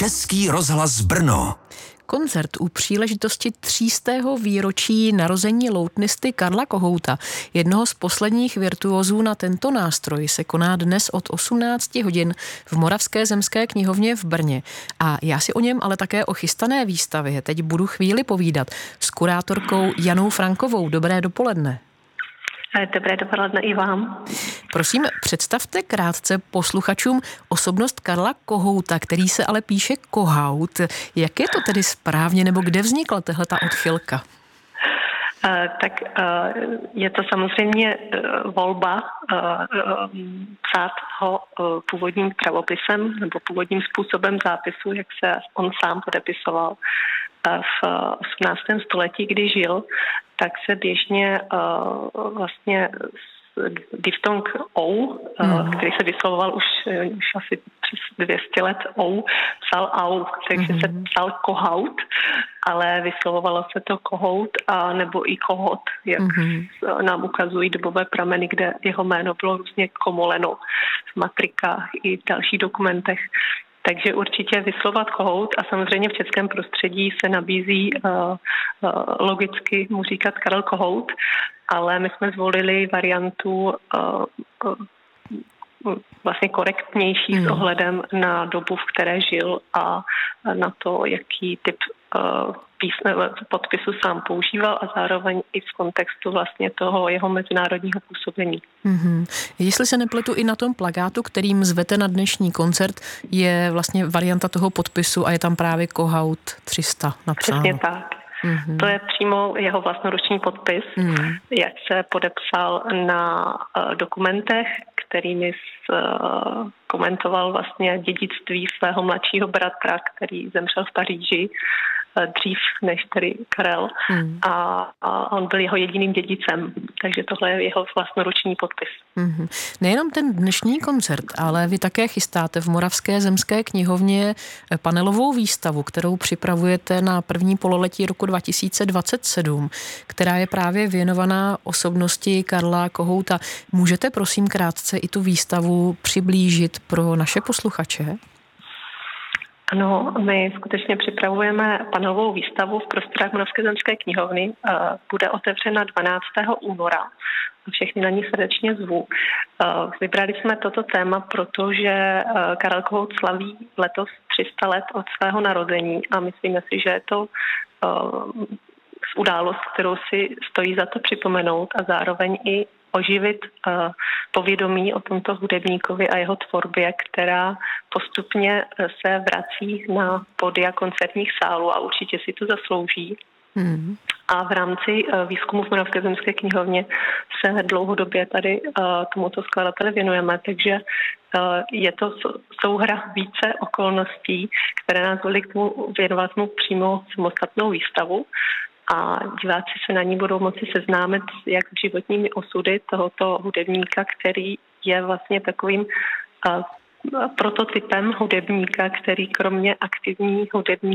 Český rozhlas Brno. Koncert u příležitosti 300. výročí narození loutnisty Karla Kohouta, jednoho z posledních virtuózů na tento nástroj, se koná dnes od 18 hodin v Moravské zemské knihovně v Brně. A já si o něm, ale také o chystané výstavě teď budu chvíli povídat s kurátorkou Janou Frankovou. Dobré dopoledne. Dobré dopoledne i vám. Prosím, představte krátce posluchačům osobnost Karla Kohouta, který se ale píše Kohout. Jak je to tedy správně, nebo kde vznikla tahleta odchylka? Tak je to samozřejmě volba psát ho původním pravopisem nebo původním způsobem zápisu, jak se on sám podepisoval v 18. století, kdy žil, tak se běžně vlastně diftong ou, který se vyslovoval už asi přes 200 let psal au, takže se psal Kohout, ale vyslovovalo se to Kohout a nebo i Kohot, jak nám ukazují dobové prameny, kde jeho jméno bylo různě komoleno v matrikách i v dalších dokumentech. Takže určitě vyslovat Kohout a samozřejmě v českém prostředí se nabízí logicky mu říkat Karel Kohout, ale my jsme zvolili variantu vlastně korektnější s ohledem na dobu, v které žil a na to, jaký typ podpisu sám používal a zároveň i v kontextu vlastně toho jeho mezinárodního působení. Jestli se nepletu, i na tom plakátu, kterým zvete na dnešní koncert, je vlastně varianta toho podpisu a je tam právě Kohout 300 napsáno. Přesně tak. To je přímo jeho vlastnoruční podpis, jak se podepsal na dokumentech, kterými komentoval vlastně dědictví svého mladšího bratra, který zemřel v Paříži dřív než tedy Karel a on byl jeho jediným dědicem, takže tohle je jeho vlastnoruční podpis. Nejenom ten dnešní koncert, ale vy také chystáte v Moravské zemské knihovně panelovou výstavu, kterou připravujete na první pololetí roku 2027, která je právě věnovaná osobnosti Karla Kohouta. Můžete prosím krátce i tu výstavu přiblížit pro naše posluchače? Ano, my skutečně připravujeme panelovou výstavu v prostorách Moravské zemské knihovny. Bude otevřena 12. února. Všechny na ní srdečně zvu. Vybrali jsme toto téma, protože Karel Kohout slaví letos 300 let od svého narození a myslíme si, že je to událost, kterou si stojí za to připomenout a zároveň i oživit povědomí o tomto hudebníkovi a jeho tvorbě, která postupně se vrací na pódia koncertních sálů a určitě si to zaslouží. A v rámci výzkumu v Moravské zemské knihovně se dlouhodobě tady tomuto skladateli věnujeme, takže je to souhra více okolností, které nás vedly k tomu věnovat mu přímo samostatnou výstavu. A diváci se na ní budou moci seznámit jak s životními osudy tohoto hudebníka, který je vlastně takovým prototypem hudebníka, který kromě aktivní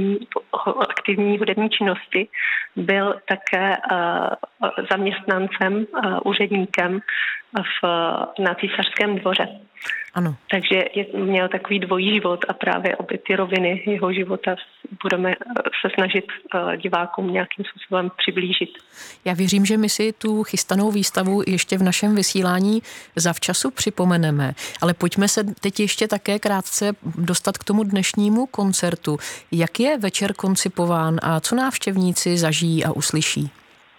hudební činnosti byl také zaměstnancem, úředníkem na císařském dvoře. Ano. Takže měl takový dvojí život a právě obě ty roviny jeho života budeme se snažit divákům nějakým způsobem přiblížit. Já věřím, že my si tu chystanou výstavu ještě v našem vysílání zavčasu připomeneme, ale pojďme se teď ještě také krátce dostat k tomu dnešnímu koncertu. Jak je večer koncipován a co návštěvníci zažijí a uslyší?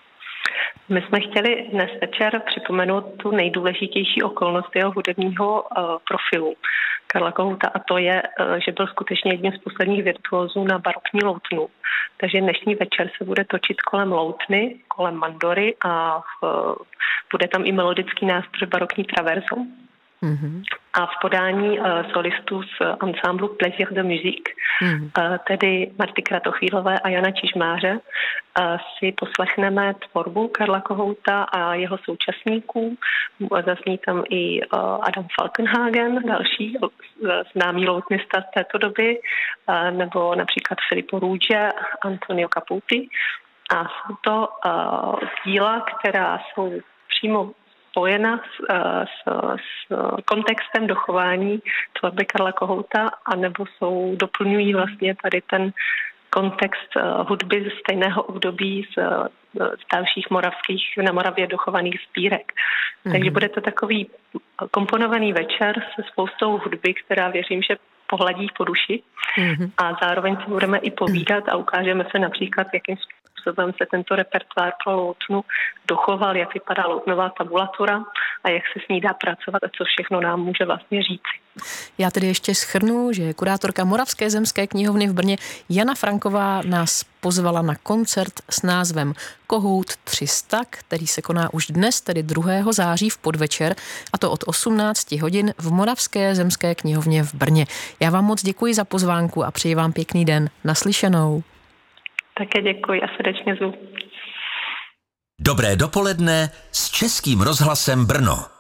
My jsme chtěli dnes večer připomenout tu nejdůležitější okolnost jeho hudebního profilu Karla Kohouta a to je, že byl skutečně jedním z posledních virtuózů na barokní loutnu. Takže dnešní večer se bude točit kolem loutny, kolem mandory a bude tam i melodický nástroj barokní traverso. A v podání solistů z ansamblu Plaisir de Musique, tedy Marty Kratochvílové a Jana Čižmáře, si poslechneme tvorbu Karla Kohouta a jeho současníků. Zazní tam i Adam Falkenhagen, další známý loutnista z této doby, nebo například Filippo Ruggia, Antonio Caputi. A jsou to díla, která jsou přímo spojena s kontextem dochování tvorby Karla Kohouta, anebo doplňují vlastně tady ten kontext hudby ze stejného období z dalších na Moravě dochovaných sbírek. Takže bude to takový komponovaný večer se spoustou hudby, která věřím, že pohladí po duši a zároveň si budeme i povídat a ukážeme se například, jakým způsobem se tento repertoár pro Loutnu dochoval, jak vypadá loutnová tabulatura a jak se s ní dá pracovat a co všechno nám může vlastně říci. Já tedy ještě shrnu, že kurátorka Moravské zemské knihovny v Brně Jana Franková nás pozvala na koncert s názvem Kohout 300, který se koná už dnes, tedy 2. září v podvečer, a to od 18 hodin v Moravské zemské knihovně v Brně. Já vám moc děkuji za pozvánku a přeji vám pěkný den. Naslyšenou. Také děkuji a srdečně zvu. Dobré dopoledne s Českým rozhlasem Brno.